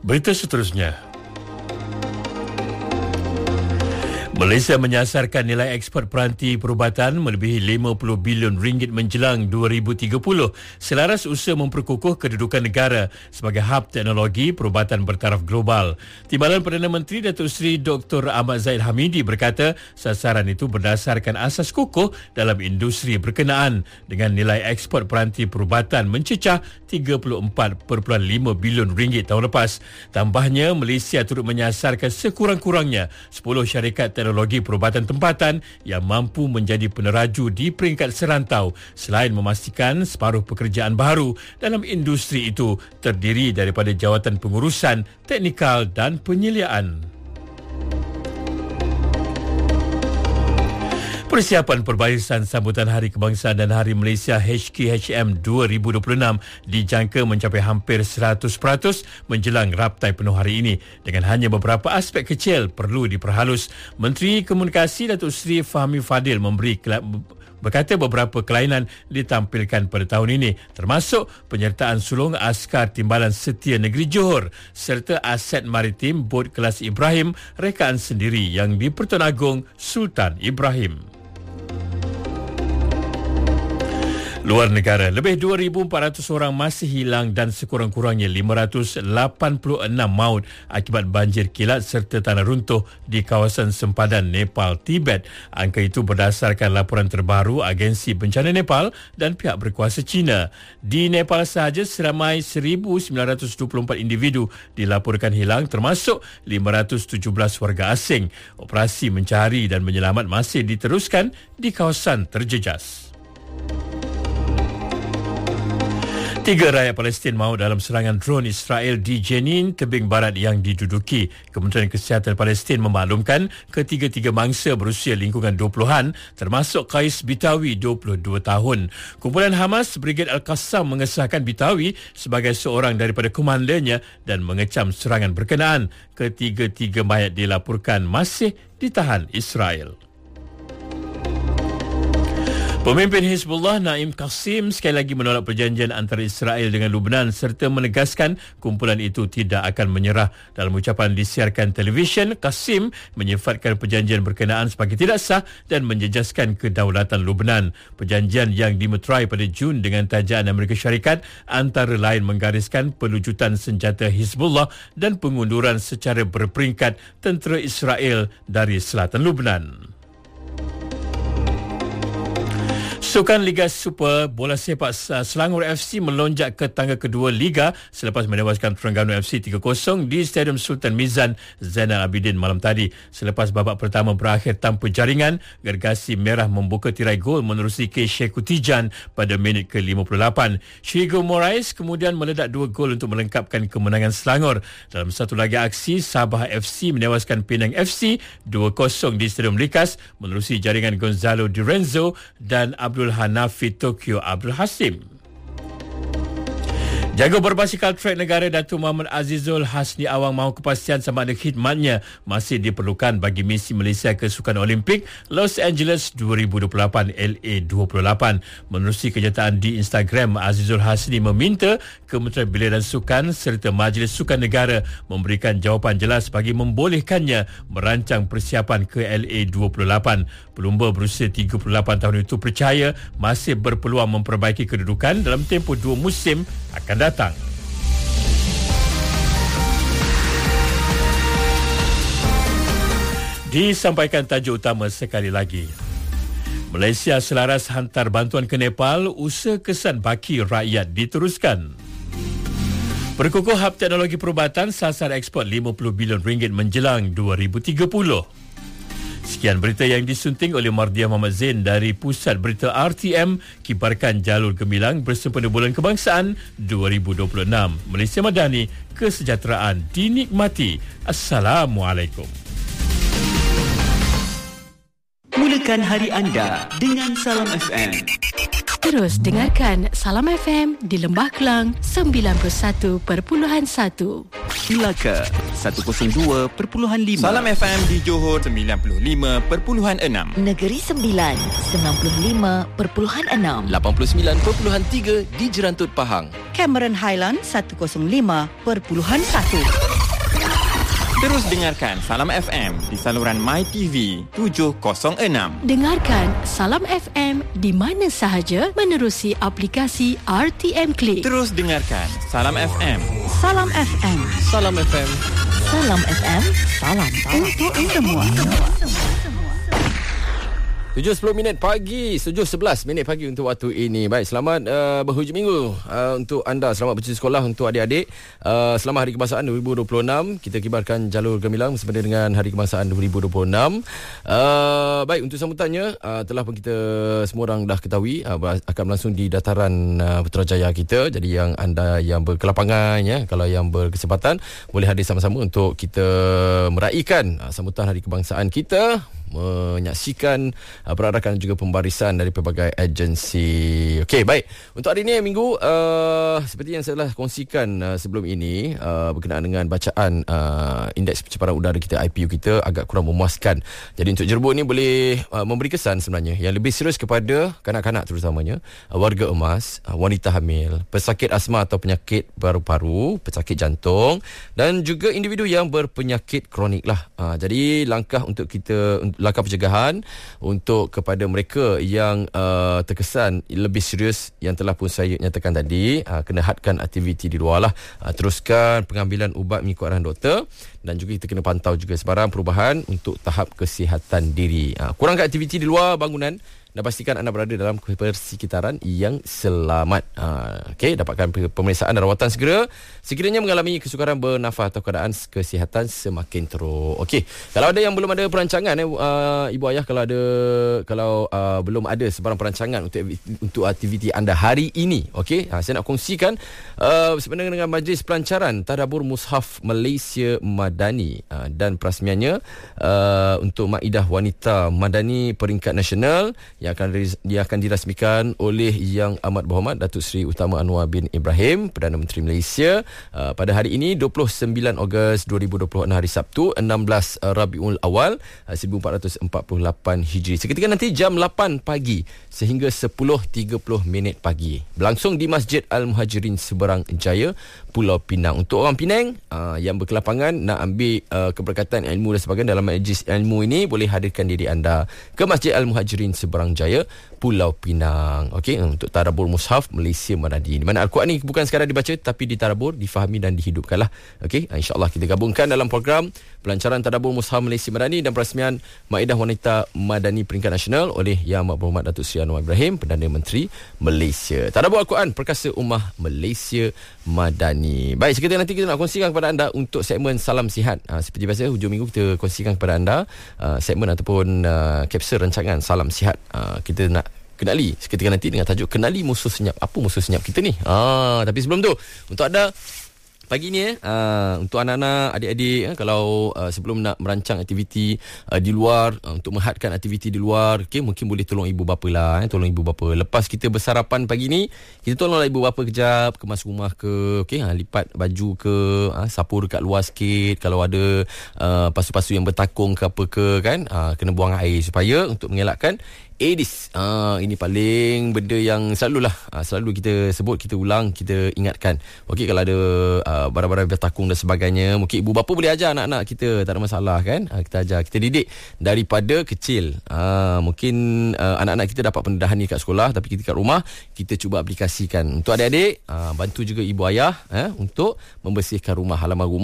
Berita seterusnya. Malaysia menyasarkan nilai eksport peranti perubatan melebihi 50 bilion ringgit menjelang 2030 selaras usaha memperkukuh kedudukan negara sebagai hub teknologi perubatan bertaraf global. Timbalan Perdana Menteri Datuk Seri Dr. Ahmad Zahid Hamidi berkata sasaran itu berdasarkan asas kukuh dalam industri berkenaan dengan nilai eksport peranti perubatan mencecah 34.5 bilion ringgit tahun lepas. Tambahnya, Malaysia turut menyasarkan sekurang-kurangnya 10 syarikat teknologi perubatan tempatan yang mampu menjadi peneraju di peringkat serantau selain memastikan separuh pekerjaan baru dalam industri itu terdiri daripada jawatan pengurusan, teknikal dan penyeliaan. Persiapan perbarisan sambutan Hari Kebangsaan dan Hari Malaysia HKHM 2026 dijangka mencapai hampir 100% menjelang raptai penuh hari ini dengan hanya beberapa aspek kecil perlu diperhalus. Menteri Komunikasi Datuk Seri Fahmi Fadil berkata beberapa kelainan ditampilkan pada tahun ini termasuk penyertaan sulung askar Timbalan Setia Negeri Johor serta aset maritim bot kelas Ibrahim rekaan sendiri yang di Pertuan Agong Sultan Ibrahim. Luar negara, lebih 2,400 orang masih hilang dan sekurang-kurangnya 586 maut akibat banjir kilat serta tanah runtuh di kawasan sempadan Nepal, Tibet. Angka itu berdasarkan laporan terbaru Agensi Bencana Nepal dan pihak berkuasa China. Di Nepal sahaja seramai 1,924 individu dilaporkan hilang termasuk 517 warga asing. Operasi mencari dan menyelamat masih diteruskan di kawasan terjejas. 3 rakyat Palestin maut dalam serangan drone Israel di Jenin, tebing barat yang diduduki. Kementerian Kesihatan Palestin memaklumkan ketiga-tiga mangsa berusia lingkungan 20-an termasuk Qais Bitawi 22 tahun. Kumpulan Hamas Brigade Al-Qassam mengesahkan Bitawi sebagai seorang daripada komandannya dan mengecam serangan berkenaan. Ketiga-tiga mayat dilaporkan masih ditahan Israel. Pemimpin Hizbullah Naim Qasim sekali lagi menolak perjanjian antara Israel dengan Lubnan serta menegaskan kumpulan itu tidak akan menyerah. Dalam ucapan disiarkan televisyen, Qasim menyifatkan perjanjian berkenaan sebagai tidak sah dan menjejaskan kedaulatan Lubnan. Perjanjian yang dimeterai pada Jun dengan tajaan Amerika Syarikat antara lain menggariskan pelucutan senjata Hizbullah dan pengunduran secara berperingkat tentera Israel dari selatan Lubnan. Sukan Liga Super Bola Sepak Selangor FC melonjak ke tangga kedua Liga selepas menewaskan Terengganu FC 3-0 di Stadium Sultan Mizan Zainal Abidin malam tadi. Selepas babak pertama berakhir tanpa jaringan, Gergasi Merah membuka tirai gol menerusi ke Sheikh Tijan pada minit ke-58. Hugo Moraes kemudian meledak 2 gol untuk melengkapkan kemenangan Selangor. Dalam satu lagi aksi, Sabah FC menewaskan Penang FC 2-0 di Stadium Likas menerusi jaringan Gonzalo Di Renzo dan Abdul Hanafi Tokyo Abdul Hasim. Jago berbasikal trek negara Datuk Muhammad Azizul Hasni Awang mahu kepastian sama ada khidmatnya masih diperlukan bagi misi Malaysia ke Sukan Olimpik Los Angeles 2028 LA 28. Menerusi kenyataan di Instagram, Azizul Hasni meminta Kementerian Belia dan Sukan serta Majlis Sukan Negara memberikan jawapan jelas bagi membolehkannya merancang persiapan ke LA 28. Pelumba berusia 38 tahun itu percaya masih berpeluang memperbaiki kedudukan dalam tempoh 2 musim akan datang. Disampaikan tajuk utama sekali lagi. Malaysia selaras hantar bantuan ke Nepal, usaha kesan baki rakyat diteruskan. Berkukuh hub teknologi perubatan, sasar ekspor 50 bilion ringgit menjelang 2030. Sekian berita yang disunting oleh Mardiah Muhammad Zain dari Pusat Berita RTM, kibarkan jalur gemilang bersempena Bulan Kebangsaan 2026. Malaysia Madani, kesejahteraan dinikmati. Assalamualaikum. Mulakan hari anda dengan Salam FM. Terus dengarkan Salam FM di Lembah Kelang 91.1. Melaka 102.5. Salam FM di Johor 95.6. Negeri Sembilan 95.6. 89.3 di Jerantut Pahang. Cameron Highland 105.1. Terus dengarkan Salam FM di saluran MyTV 706. Dengarkan Salam FM di mana sahaja menerusi aplikasi RTM Click. Terus dengarkan Salam FM. Salam FM. Salam FM. Salam FM. Salam untuk semua. 7.10 pagi, 7.11 pagi untuk waktu ini. Baik, selamat berhujung minggu untuk anda. Selamat bercuti sekolah untuk adik-adik. Selamat Hari Kebangsaan 2026. Kita kibarkan jalur gemilang bersama dengan Hari Kebangsaan 2026. Baik, untuk sambutannya telah pun kita semua orang dah ketahui akan berlangsung di dataran Putrajaya kita. Jadi yang anda yang berkelapangan, ya, kalau yang berkesempatan boleh hadir sama-sama untuk kita meraihkan sambutan Hari Kebangsaan kita, menyaksikan perarakan juga pembarisan dari pelbagai agensi. Okey, baik. Untuk hari ini minggu, seperti yang saya telah kongsikan sebelum ini, berkenaan dengan bacaan indeks pencemaran udara kita, IPU kita agak kurang memuaskan. Jadi untuk Jerbuk ni boleh memberi kesan sebenarnya yang lebih serius kepada kanak-kanak terutamanya, warga emas, wanita hamil, pesakit asma atau penyakit paru-paru, pesakit jantung dan juga individu yang berpenyakit kronik lah. Jadi langkah pencegahan untuk kepada mereka yang terkesan lebih serius yang telah pun saya nyatakan tadi, kena hadkan aktiviti di luar lah, teruskan pengambilan ubat mengikut arahan doktor dan juga kita kena pantau juga sebarang perubahan untuk tahap kesihatan diri. Kurangkan aktiviti di luar bangunan dan pastikan anda berada dalam persekitaran yang selamat. Okey, dapatkan pemeriksaan dan rawatan segera sekiranya mengalami kesukaran bernafas atau keadaan kesihatan semakin teruk. Okey, kalau ada yang belum ada perancangan, ibu ayah, kalau belum ada sebarang perancangan untuk aktiviti anda hari ini, okey, saya nak kongsikan sebenarnya dengan Majlis Pelancaran Tadabbur Mushaf Malaysia Madani dan perasmiannya untuk Maidah Wanita Madani peringkat nasional yang akan dirasmikan oleh Yang Amat Berhormat Datuk Seri Utama Anwar bin Ibrahim, Perdana Menteri Malaysia, pada hari ini 29 Ogos 2026 hari Sabtu 16 Rabiul Awal 1448 Hijri. Seketika nanti jam 8 pagi sehingga 10.30 pagi berlangsung di Masjid Al-Muhajirin Seberang Jaya, Pulau Pinang. Untuk orang Penang yang berkelapangan nak ambil keberkatan ilmu dan sebagainya dalam majlis ilmu ini, boleh hadirkan diri anda ke Masjid Al-Muhajirin Seberang Jaya, Pulau Pinang. Okey, untuk Tadabbur Mushaf Malaysia Madani, di mana Al-Quran ni bukan sekadar dibaca tapi ditadabbur, difahami dan dihidupkanlah. Okey, insya-Allah kita gabungkan dalam program pelancaran Tadabbur Mushaf Malaysia Madani dan perasmian Maidah Wanita Madani peringkat nasional oleh Yang Amat Berhormat Datuk Seri Anwar Ibrahim, Perdana Menteri Malaysia. Tadabbur Al-Quran Perkasa Ummah Malaysia Madani. Baik, seketika nanti kita nak kongsikan kepada anda untuk segmen Salam Sihat. Seperti biasa hujung minggu kita kongsikan kepada anda segmen ataupun kapsul rancangan Salam Sihat. Kita nak kenali seketika nanti dengan tajuk Kenali Musuh Senyap. Apa musuh senyap kita ni? Tapi sebelum tu, untuk anda pagi ni untuk anak-anak, adik-adik, kalau sebelum nak merancang aktiviti di luar, untuk menghadkan aktiviti di luar, mungkin boleh tolong ibu bapa lah, tolong ibu bapa. Lepas kita bersarapan pagi ni, kita tolonglah ibu bapa kejap, kemas rumah ke, lipat baju ke, sapu dekat luar sikit, kalau ada pasu-pasu yang bertakung ke apa ke, kan, kena buang air supaya untuk mengelakkan Aedes. Ini paling benda yang selalu kita sebut, kita ulang, kita ingatkan. Okey, kalau ada barang-barang bertakung dan sebagainya, mungkin ibu bapa boleh ajar anak-anak kita, tak ada masalah kan. Kita ajar, kita didik daripada kecil. Mungkin anak-anak kita dapat pendedahan ni kat sekolah, tapi kita kat rumah kita cuba aplikasikan. Untuk adik-adik, bantu juga ibu ayah untuk membersihkan rumah, halaman rumah.